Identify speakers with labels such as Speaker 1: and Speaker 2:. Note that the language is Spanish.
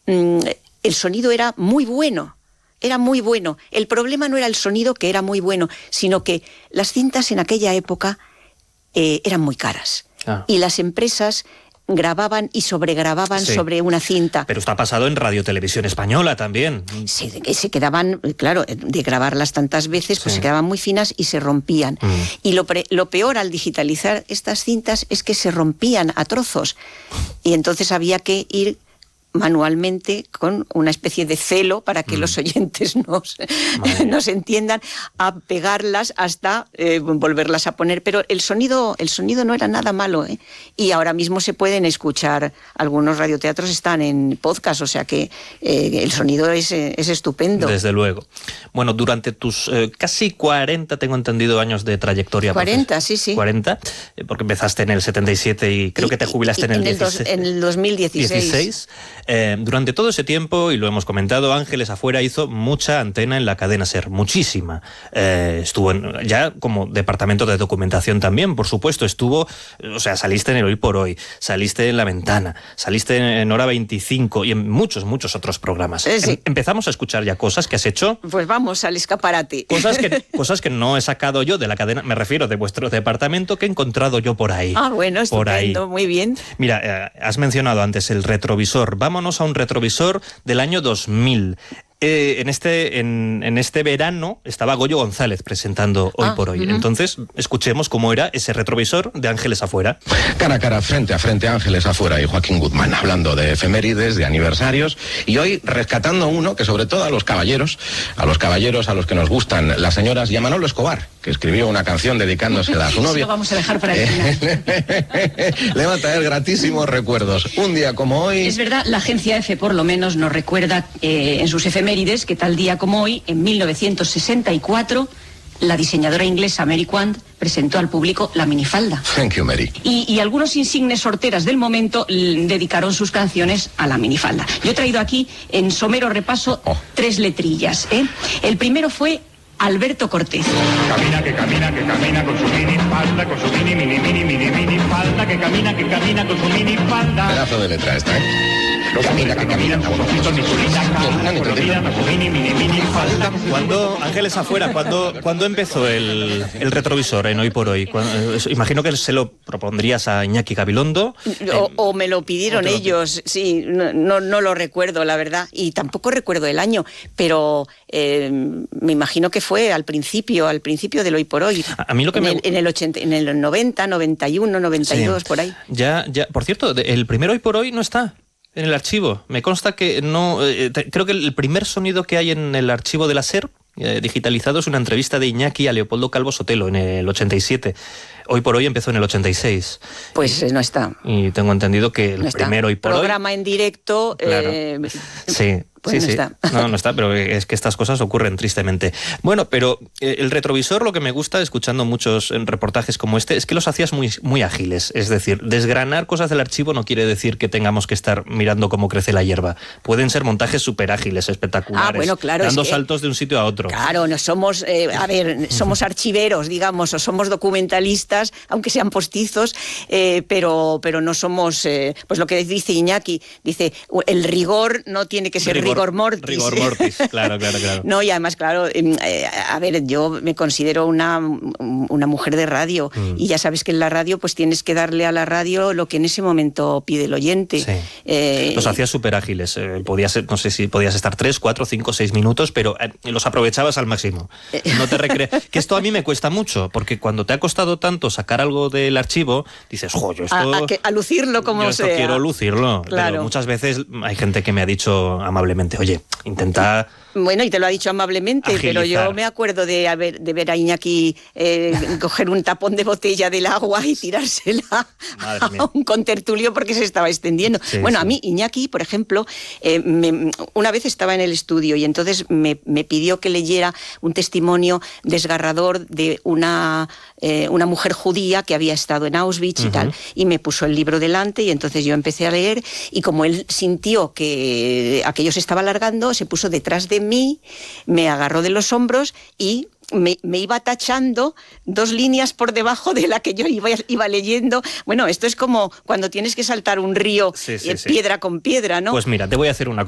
Speaker 1: el sonido era muy bueno. Era muy bueno. El problema no era el sonido, que era muy bueno, sino que las cintas en aquella época eran muy caras. Y las empresas grababan y sobregrababan sobre una cinta.
Speaker 2: Pero esto ha pasado en Radio Televisión Española también.
Speaker 1: Se quedaban, claro, de grabarlas tantas veces, pues se quedaban muy finas y se rompían. Y lo peor al digitalizar estas cintas es que se rompían a trozos. Y entonces había que ir manualmente con una especie de celo para que los oyentes nos entiendan, a pegarlas hasta volverlas a poner. Pero el sonido no era nada malo, ¿eh? Y ahora mismo se pueden escuchar, algunos radioteatros están en podcast, o sea que el sonido es estupendo.
Speaker 2: Desde luego. Bueno, durante tus casi 40, tengo entendido, años de trayectoria.
Speaker 1: 40, sí.
Speaker 2: 40, porque empezaste en el 77 y creo que te jubilaste en el
Speaker 1: 2016.
Speaker 2: Durante todo ese tiempo, y lo hemos comentado, Ángeles Afuera hizo mucha antena en la cadena SER, muchísima. Estuvo ya como departamento de documentación también, por supuesto. Saliste en el Hoy por Hoy, saliste en La Ventana, saliste en Hora 25 y en muchos otros programas. Empezamos a escuchar ya cosas que has hecho.
Speaker 1: Pues vamos al escaparate.
Speaker 2: Cosas que no he sacado yo de la cadena, me refiero de vuestro departamento, que he encontrado yo por ahí.
Speaker 1: Bueno, estupendo, muy bien.
Speaker 2: Mira, has mencionado antes el retrovisor. Vámonos a un retrovisor del año 2000. En este verano estaba Goyo González presentando Hoy por Hoy. Entonces, escuchemos cómo era ese retrovisor de Ángeles Afuera.
Speaker 3: Cara a cara, frente a frente, Ángeles Afuera y Joaquín Guzmán, hablando de efemérides, de aniversarios, y hoy rescatando uno que sobre todo a los caballeros a los que nos gustan las señoras, y a Manolo Escobar, que escribió una canción dedicándosela a su novia.
Speaker 1: Lo vamos a dejar para el final.
Speaker 3: Le va a traer gratísimos recuerdos. Un día como hoy...
Speaker 4: Es verdad, la agencia EFE por lo menos nos recuerda en sus efemérides que tal día como hoy, en 1964, la diseñadora inglesa Mary Quant presentó al público la minifalda.
Speaker 3: Thank you, Mary.
Speaker 4: Y algunos insignes sorteras del momento dedicaron sus canciones a la minifalda. Yo he traído aquí, en somero repaso, 3 letrillas. El primero fue Alberto Cortés.
Speaker 5: Camina, que camina, que camina con su minifalda, con su minifalda, que camina con su minifalda.
Speaker 3: Pedazo de letra esta, Camina, que camina.
Speaker 2: Cuando Ángeles Afuera, ¿cuándo empezó el retrovisor en Hoy por Hoy? Imagino que se lo propondrías a Iñaki Gabilondo.
Speaker 1: O me lo pidieron ellos, sí, no lo recuerdo, la verdad, y tampoco recuerdo el año, pero me imagino que fue al principio del Hoy por Hoy.
Speaker 2: A mí lo que
Speaker 1: en el 90, 91, 92, por ahí.
Speaker 2: Ya, por cierto, el primer Hoy por Hoy no está en el archivo. Me consta que no... creo que el primer sonido que hay en el archivo de la SER digitalizado es una entrevista de Iñaki a Leopoldo Calvo Sotelo en el 87. Hoy por Hoy empezó en el 86.
Speaker 1: Pues no está.
Speaker 2: Y tengo entendido que el primer Hoy por Hoy...
Speaker 1: Programa en directo...
Speaker 2: Claro. Sí.
Speaker 1: Pues
Speaker 2: sí. No está, pero es que estas cosas ocurren tristemente. Bueno, pero el retrovisor, lo que me gusta, escuchando muchos reportajes como este, es que los hacías muy, muy ágiles. Es decir, desgranar cosas del archivo no quiere decir que tengamos que estar mirando cómo crece la hierba. Pueden ser montajes súper ágiles, espectaculares,
Speaker 1: bueno, claro,
Speaker 2: dando saltos de un sitio a otro.
Speaker 1: Claro, no somos, somos archiveros, digamos, o somos documentalistas, aunque sean postizos, pero no somos, pues lo que dice Iñaki, dice, el rigor no tiene que ser rigor mortis.
Speaker 2: Rigor mortis, claro.
Speaker 1: No, y además, claro, yo me considero una mujer de radio, y ya sabes que en la radio pues tienes que darle a la radio lo que en ese momento pide el oyente.
Speaker 2: Sí. Los hacías súper ágiles, no sé si podías estar 3, 4, 5, 6 minutos, pero los aprovechabas al máximo. No te que esto a mí me cuesta mucho, porque cuando te ha costado tanto sacar algo del archivo, dices, yo esto...
Speaker 1: A lucirlo como
Speaker 2: yo esto
Speaker 1: sea.
Speaker 2: Quiero lucirlo.
Speaker 1: Claro.
Speaker 2: Pero muchas veces hay gente que me ha dicho amablemente, oye, intenta...
Speaker 1: Bueno, y te lo ha dicho amablemente,
Speaker 2: agilizar.
Speaker 1: Pero yo me acuerdo de ver a Iñaki coger un tapón de botella del agua y tirársela a un contertulio porque se estaba extendiendo. Sí, a mí Iñaki, por ejemplo, una vez estaba en el estudio y entonces me pidió que leyera un testimonio desgarrador de una mujer judía que había estado en Auschwitz y tal, y me puso el libro delante y entonces yo empecé a leer, y como él sintió que aquello se estaba alargando, se puso detrás de mí, me agarró de los hombros y me iba tachando 2 líneas por debajo de la que yo iba leyendo. Bueno, esto es como cuando tienes que saltar un río piedra con piedra, ¿no?
Speaker 2: Pues mira, te voy a hacer una